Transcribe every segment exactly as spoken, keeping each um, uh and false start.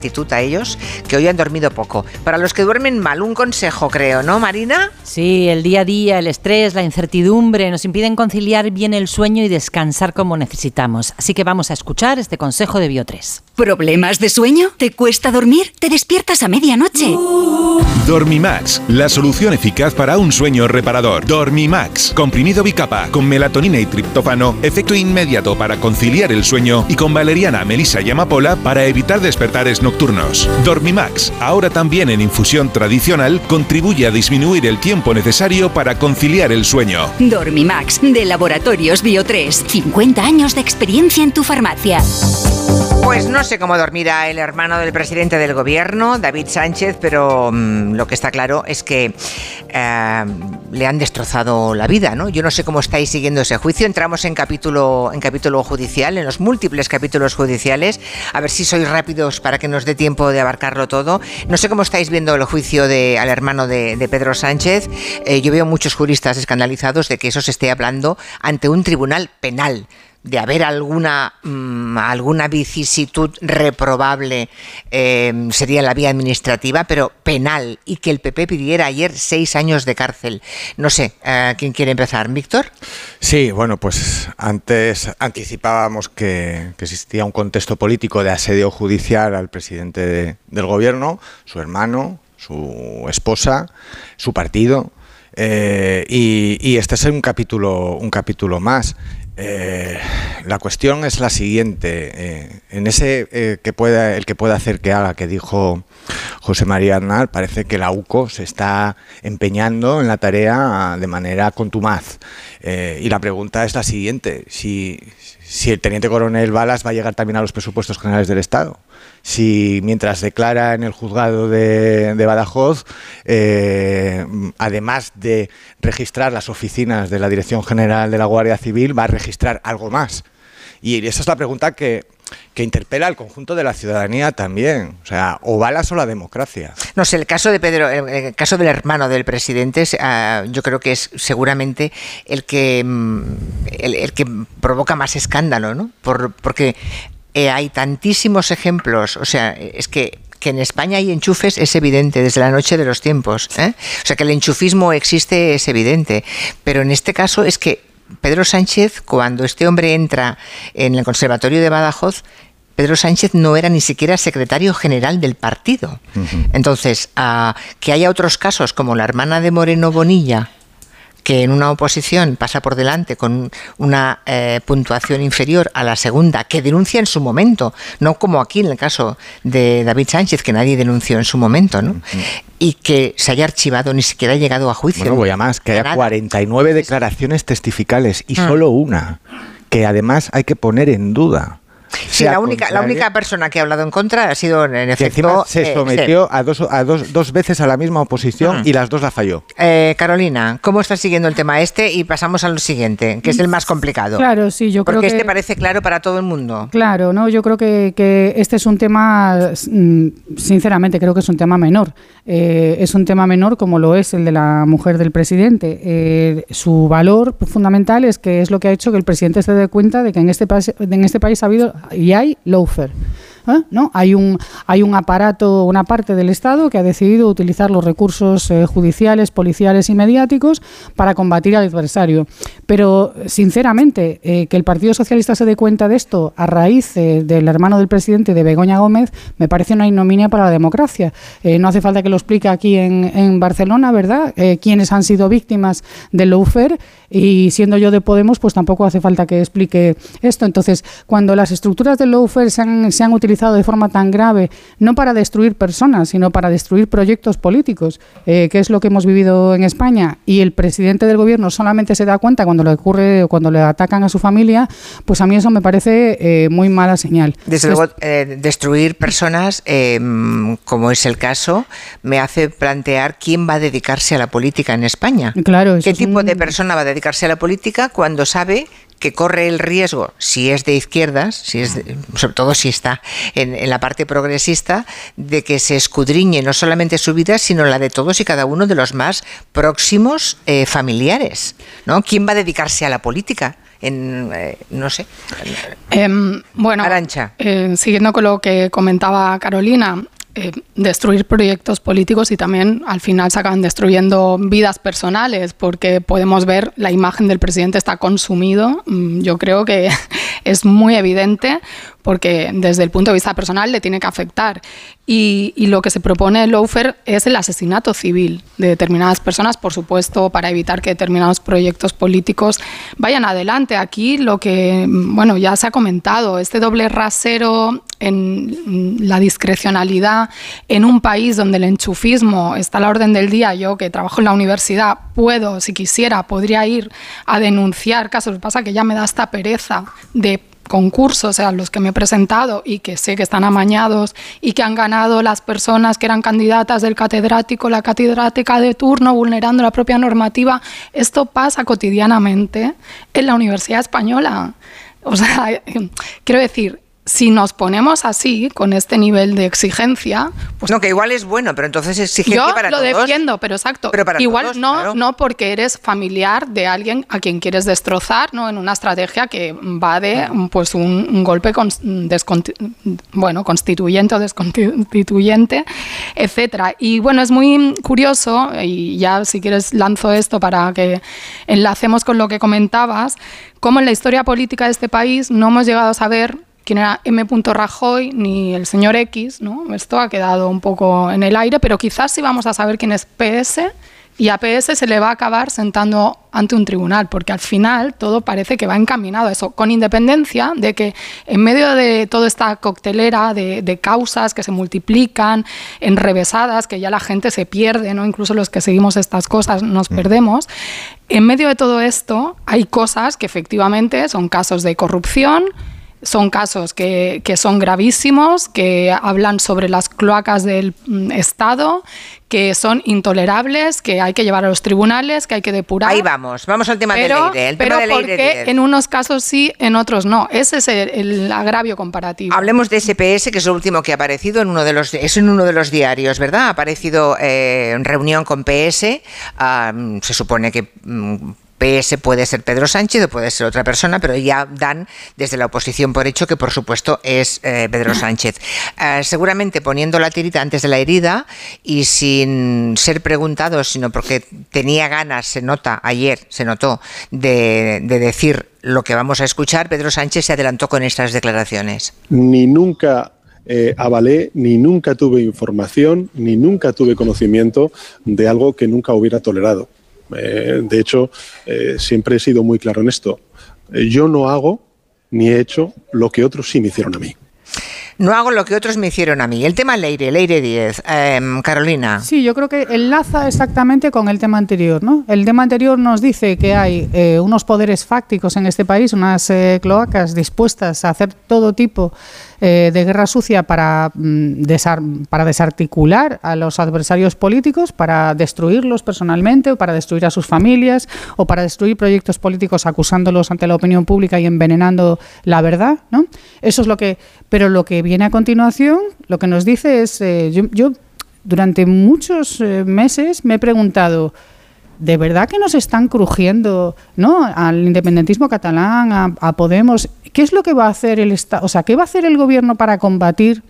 actitud a ellos que hoy han dormido poco. Para los que duermen mal, un consejo, creo, ¿no, Marina? Sí, el día a día, el estrés, la incertidumbre nos impiden conciliar bien el sueño y descansar como necesitamos. Así que vamos a escuchar este consejo de Bio tres. ¿Problemas de sueño? ¿Te cuesta dormir? ¿Te despiertas a medianoche? Dormimax, la solución eficaz para un sueño reparador. Dormimax, comprimido bicapa con melatonina y triptófano, efecto inmediato para conciliar el sueño, y con valeriana, melisa y amapola para evitar despertares nocturnos. Dormimax, ahora también en infusión tradicional, contribuye a disminuir el tiempo necesario para conciliar el sueño. Dormimax, de Laboratorios Bio tres. cincuenta años de experiencia en tu farmacia. Pues no sé cómo dormirá el hermano del presidente del gobierno, David Sánchez, pero mmm, lo que está claro es que eh, le han destrozado la vida, ¿no? Yo no sé cómo estáis siguiendo ese juicio. Entramos en capítulo, en capítulo judicial, en los múltiples capítulos judiciales, a ver si sois rápidos para que nos dé tiempo de abarcarlo todo. No sé cómo estáis viendo el juicio de, al hermano de, de Pedro Sánchez. Eh, yo veo muchos juristas escandalizados de que eso se esté hablando ante un tribunal penal. De haber alguna mmm, alguna vicisitud reprobable eh, sería la vía administrativa, pero penal, y que el P P pidiera ayer seis años de cárcel. No sé, eh, ¿quién quiere empezar? ¿Víctor? Sí, bueno, pues antes anticipábamos que, que existía un contexto político de asedio judicial al presidente de, del gobierno, su hermano, su esposa, su partido, eh, y, y este es un capítulo, un capítulo más. Eh, la cuestión es la siguiente, eh, en ese eh, que pueda, el que pueda hacer que haga, que dijo José María Aznar, parece que la U C O se está empeñando en la tarea de manera contumaz, eh, y la pregunta es la siguiente: si, si el teniente coronel Balas va a llegar también a los presupuestos generales del Estado. Si mientras declara en el juzgado de, de Badajoz, eh, además de registrar las oficinas de la Dirección General de la Guardia Civil, va a registrar algo más. Y esa es la pregunta que, que interpela al conjunto de la ciudadanía también. O sea, o Balas o la democracia. No sé, el caso de Pedro, el caso del hermano del presidente, uh, yo creo que es seguramente el que el, el que provoca más escándalo, ¿no? Por, porque Eh, hay tantísimos ejemplos, o sea, es que, que en España hay enchufes es evidente desde la noche de los tiempos, ¿eh? O sea, que el enchufismo existe es evidente, pero en este caso es que Pedro Sánchez, cuando este hombre entra en el Conservatorio de Badajoz, Pedro Sánchez no era ni siquiera secretario general del partido. Uh-huh. Entonces, uh, que haya otros casos como la hermana de Moreno Bonilla, que en una oposición pasa por delante con una eh, puntuación inferior a la segunda, que denuncia en su momento, no como aquí en el caso de David Sánchez, que nadie denunció en su momento, ¿no? Uh-huh. Y que se haya archivado, ni siquiera ha llegado a juicio. Bueno, voy a más, que haya nada. cuarenta y nueve declaraciones testificales y uh-huh. solo una, que además hay que poner en duda. Sí, la única, la única persona que ha hablado en contra ha sido, en efecto... se sometió eh, sí. a, dos, a dos, dos veces a la misma oposición uh-huh. y las dos la falló. Eh, Carolina, ¿cómo estás siguiendo el tema este? Y pasamos al siguiente, que es el más complicado. Claro, sí, yo creo Porque que... este parece claro para todo el mundo. Claro, no, yo creo que, que este es un tema, sinceramente, creo que es un tema menor. Eh, es un tema menor como lo es el de la mujer del presidente. Eh, su valor fundamental es que es lo que ha hecho que el presidente se dé cuenta de que en este país, en este país ha habido... y hay lawfare. ¿Eh? ¿No? Hay un hay un aparato, una parte del Estado que ha decidido utilizar los recursos eh, judiciales, policiales y mediáticos para combatir al adversario. Pero, sinceramente, eh, que el Partido Socialista se dé cuenta de esto a raíz eh, del hermano del presidente, de Begoña Gómez, me parece una ignominia para la democracia. Eh, no hace falta que lo explique aquí en, en Barcelona, ¿verdad? Eh, quienes han sido víctimas del lawfare, y siendo yo de Podemos, pues tampoco hace falta que explique esto. Entonces, cuando las estructuras del lawfare se han, se han utilizado de forma tan grave, no para destruir personas, sino para destruir proyectos políticos, eh, que es lo que hemos vivido en España, y el presidente del gobierno solamente se da cuenta cuando le ocurre, cuando le atacan a su familia, pues a mí eso me parece eh, muy mala señal. Desde Entonces, luego, eh, destruir personas, eh, como es el caso, me hace plantear quién va a dedicarse a la política en España. Claro, ¿Qué tipo un... de persona va a dedicarse a la política cuando sabe que corre el riesgo, si es de izquierdas, si es de, sobre todo si está en, en la parte progresista, de que se escudriñe no solamente su vida, sino la de todos y cada uno de los más próximos eh, familiares, ¿no? ¿Quién va a dedicarse a la política en eh, no sé. Eh, bueno, Arantxa. Eh, siguiendo con lo que comentaba Carolina, Eh, destruir proyectos políticos y también al final se acaban destruyendo vidas personales, porque podemos ver la imagen del presidente está consumido. Yo creo que es muy evidente, porque desde el punto de vista personal le tiene que afectar. Y, y lo que se propone el lawfare es el asesinato civil de determinadas personas, por supuesto, para evitar que determinados proyectos políticos vayan adelante. Aquí lo que, bueno, ya se ha comentado, este doble rasero en la discrecionalidad en un país donde el enchufismo está a la orden del día. Yo, que trabajo en la universidad, puedo, si quisiera, podría ir a denunciar casos. Lo que pasa es que ya me da esta pereza de concursos a los que me he presentado y que sé que están amañados y que han ganado las personas que eran candidatas del catedrático, la catedrática de turno, vulnerando la propia normativa. Esto pasa cotidianamente en la Universidad Española. O sea, quiero decir, si nos ponemos así, con este nivel de exigencia, pues no, que igual es bueno, pero entonces es exigente yo para lo todos. defiendo, pero exacto. Pero para igual todos, no, claro. no porque eres familiar de alguien a quien quieres destrozar, ¿no? En una estrategia que va de pues un, un golpe con, desconti, bueno, constituyente o desconstituyente, etcétera. Y bueno, es muy curioso, y ya si quieres lanzo esto para que enlacemos con lo que comentabas, cómo en la historia política de este país no hemos llegado a saber quién era M. Rajoy ni el señor X, ¿no? Esto ha quedado un poco en el aire, pero quizás sí vamos a saber quién es P S, y a P S se le va a acabar sentando ante un tribunal, porque al final todo parece que va encaminado a eso, con independencia de que en medio de toda esta coctelera de, de causas que se multiplican, enrevesadas, que ya la gente se pierde, ¿no? Incluso los que seguimos estas cosas nos mm. perdemos. En medio de todo esto hay cosas que efectivamente son casos de corrupción, son casos que, que son gravísimos, que hablan sobre las cloacas del mm, Estado, que son intolerables, que hay que llevar a los tribunales, que hay que depurar. Ahí vamos, vamos al tema pero, de Leire. El pero tema de Leire porque diez. En unos casos sí, en otros no. Ese es el, el agravio comparativo. Hablemos de S P S, que es lo último que ha aparecido en uno de los, es en uno de los diarios, ¿verdad? Ha aparecido eh, en reunión con P S. Uh, se supone que um, P S puede ser Pedro Sánchez o puede ser otra persona, pero ya dan desde la oposición por hecho que por supuesto es eh, Pedro Sánchez. Eh, seguramente poniendo la tirita antes de la herida y sin ser preguntado, sino porque tenía ganas, se nota, ayer se notó, de, de decir lo que vamos a escuchar, Pedro Sánchez se adelantó con estas declaraciones. Ni nunca eh, avalé, ni nunca tuve información, ni nunca tuve conocimiento de algo que nunca hubiera tolerado. Eh, de hecho, eh, siempre he sido muy claro en esto. Eh, yo no hago ni he hecho lo que otros sí me hicieron a mí. No hago lo que otros me hicieron a mí. El tema Leire, Leire diez. Eh, Carolina. Sí, yo creo que enlaza exactamente con el tema anterior, ¿no? El tema anterior nos dice que hay eh, unos poderes fácticos en este país, unas eh, cloacas dispuestas a hacer todo tipo eh, de guerra sucia para, mm, desar para desarticular a los adversarios políticos, para destruirlos personalmente o para destruir a sus familias o para destruir proyectos políticos acusándolos ante la opinión pública y envenenando la verdad, ¿no? Eso es lo que... Pero lo que viene a continuación, lo que nos dice es... Eh, yo, yo durante muchos eh, meses me he preguntado... ¿De verdad que nos están crujiendo, ¿no?, al independentismo catalán, a, a Podemos? ¿Qué es lo que va a hacer el Estado? O sea, ¿qué va a hacer el gobierno para combatir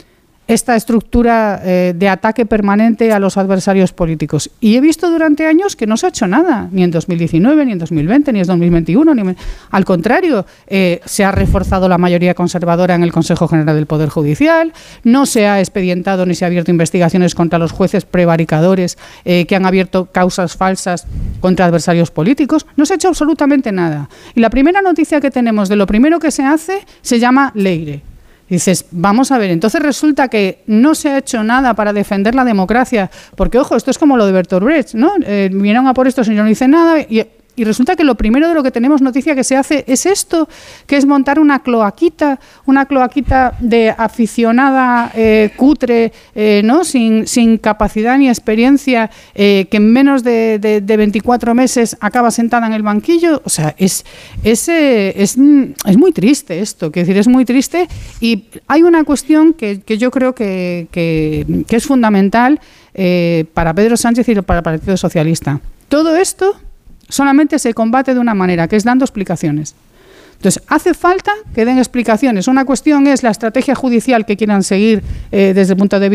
esta estructura eh, de ataque permanente a los adversarios políticos? Y he visto durante años que no se ha hecho nada, ni en dos mil diecinueve, ni en dos mil veinte, ni en dos mil veintiuno. Ni en... Al contrario, eh, se ha reforzado la mayoría conservadora en el Consejo General del Poder Judicial, no se ha expedientado ni se ha abierto investigaciones contra los jueces prevaricadores eh, que han abierto causas falsas contra adversarios políticos. No se ha hecho absolutamente nada. Y la primera noticia que tenemos de lo primero que se hace se llama Leire. Dices, vamos a ver, entonces resulta que no se ha hecho nada para defender la democracia, porque, ojo, esto es como lo de Bertolt Brecht, ¿no? Eh, vinieron a por esto, señor, no dice nada, y, y resulta que lo primero de lo que tenemos noticia que se hace es esto, que es montar una cloaquita, una cloaquita de aficionada eh, cutre, eh, ¿no?, sin, sin capacidad ni experiencia, eh, que en menos de, de, de veinticuatro meses acaba sentada en el banquillo. O sea, es, es, eh, es, es muy triste esto, quiero decir, es muy triste. Y hay una cuestión que, que yo creo que, que, que es fundamental eh, para Pedro Sánchez y para el Partido Socialista. Todo esto solamente se combate de una manera, que es dando explicaciones. Entonces, hace falta que den explicaciones. Una cuestión es la estrategia judicial que quieran seguir eh, desde el punto de